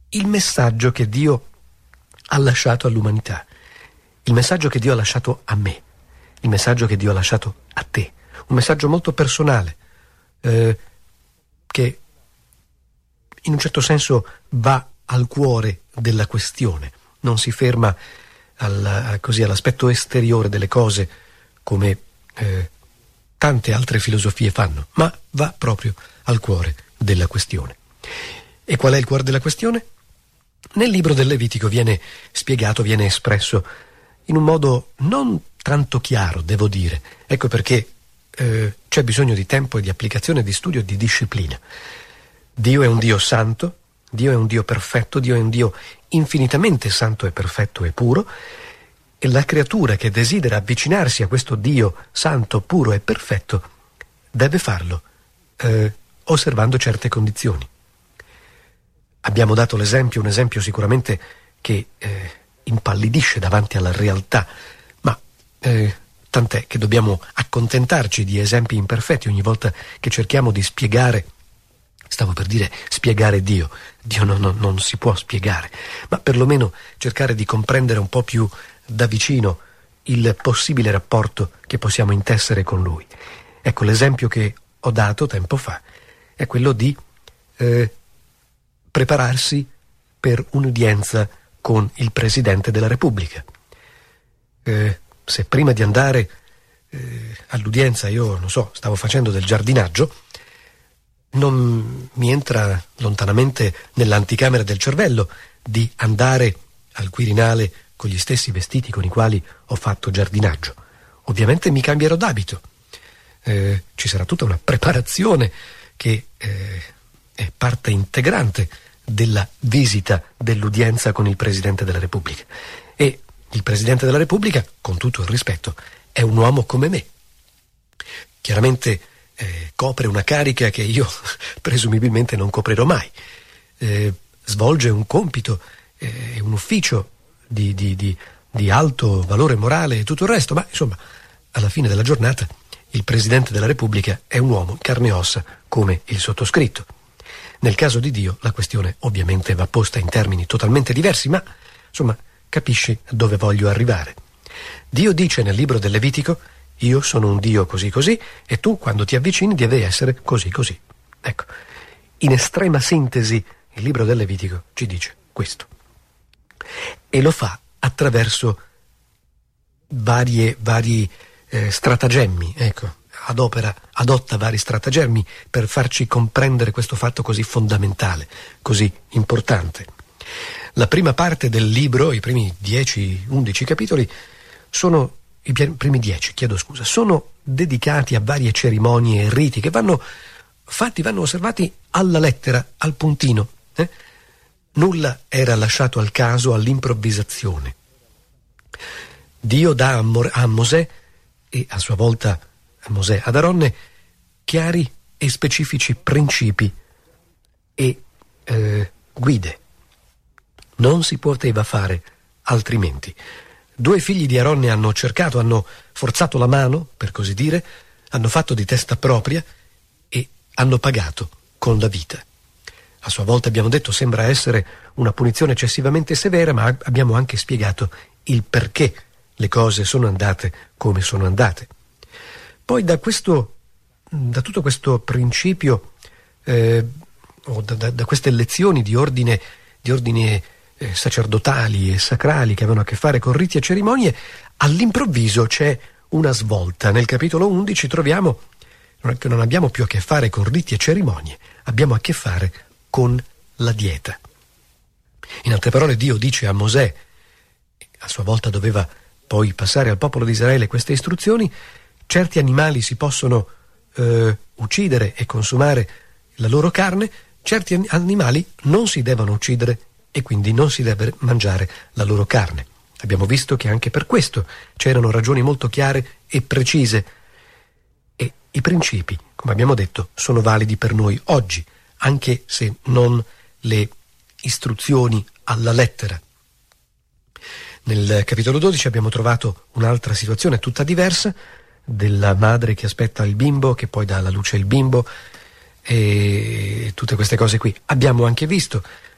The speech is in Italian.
il messaggio che Dio ha lasciato all'umanità, il messaggio che Dio ha lasciato a me, il messaggio che Dio ha lasciato a te, un messaggio molto personale, che in un certo senso va al cuore della questione, non si ferma all'aspetto esteriore delle cose come tante altre filosofie fanno, ma va proprio al cuore della questione. E qual è il cuore della questione? Nel libro del Levitico viene spiegato, viene espresso in un modo non tanto chiaro, devo dire. Ecco perché c'è bisogno di tempo e di applicazione, di studio e di disciplina. Dio è un Dio santo, Dio è un Dio perfetto, Dio è un Dio infinitamente santo e perfetto e puro, e la creatura che desidera avvicinarsi a questo Dio santo, puro e perfetto deve farlo osservando certe condizioni. Abbiamo dato l'esempio, un esempio sicuramente che impallidisce davanti alla realtà, ma tant'è che dobbiamo accontentarci di esempi imperfetti ogni volta che cerchiamo di spiegare. Stavo per dire spiegare Dio. Dio non si può spiegare, ma perlomeno cercare di comprendere un po' più da vicino il possibile rapporto che possiamo intessere con Lui. Ecco, l'esempio che ho dato tempo fa è quello di prepararsi per un'udienza con il Presidente della Repubblica. Se prima di andare all'udienza io, non so, stavo facendo del giardinaggio, non mi entra lontanamente nell'anticamera del cervello di andare al Quirinale con gli stessi vestiti con i quali ho fatto giardinaggio. Ovviamente mi cambierò d'abito. Ci sarà tutta una preparazione che è parte integrante della visita dell'udienza con il Presidente della Repubblica. E il Presidente della Repubblica, con tutto il rispetto, è un uomo come me. Chiaramente copre una carica che io presumibilmente non coprirò mai. Svolge un compito, un ufficio di alto valore morale e tutto il resto, ma insomma, alla fine della giornata il Presidente della Repubblica è un uomo in carne e ossa come il sottoscritto. Nel caso di Dio la questione ovviamente va posta in termini totalmente diversi, ma insomma capisci dove voglio arrivare. Dio dice nel libro del Levitico: io sono un Dio così così e tu quando ti avvicini devi essere così così. Ecco, in estrema sintesi il libro del Levitico ci dice questo. E lo fa attraverso vari stratagemmi, ecco, adotta vari stratagemmi per farci comprendere questo fatto così fondamentale, così importante. La prima parte del libro, i primi 10-11 capitoli, sono sono dedicati a varie cerimonie e riti che vanno osservati alla lettera, al puntino. Nulla era lasciato al caso, all'improvvisazione. Dio dà a Mosè e a sua volta a Mosè ad Aronne chiari e specifici principi e guide. Non si poteva fare altrimenti. 2 figli di Aronne hanno forzato la mano, per così dire, hanno fatto di testa propria e hanno pagato con la vita. A sua volta, abbiamo detto, sembra essere una punizione eccessivamente severa, ma abbiamo anche spiegato il perché le cose sono andate come sono andate. Poi da tutto questo principio, o da queste lezioni di ordine sacerdotali e sacrali che avevano a che fare con riti e cerimonie, all'improvviso c'è una svolta. Nel capitolo 11 troviamo che non abbiamo più a che fare con riti e cerimonie, abbiamo a che fare con la dieta. In altre parole, Dio dice a Mosè, a sua volta doveva poi passare al popolo di Israele queste istruzioni: certi animali si possono uccidere e consumare la loro carne, certi animali non si devono uccidere e quindi non si deve mangiare la loro carne. Abbiamo visto che anche per questo c'erano ragioni molto chiare e precise, e i principi, come abbiamo detto, sono validi per noi oggi, anche se non le istruzioni alla lettera. Nel capitolo 12 abbiamo trovato un'altra situazione tutta diversa, della madre che aspetta il bimbo, che poi dà alla luce il bimbo, e tutte queste cose qui. Abbiamo anche visto